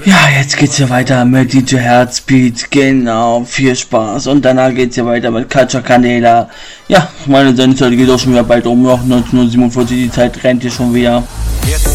Ja, jetzt geht's hier weiter mit DJ Heartbeat, genau, viel Spaß. Und danach geht's hier weiter mit Katja Candela. Ja, meine Sendezeit geht auch schon wieder bald um, noch 19:47 Uhr, die Zeit rennt hier schon wieder. Jetzt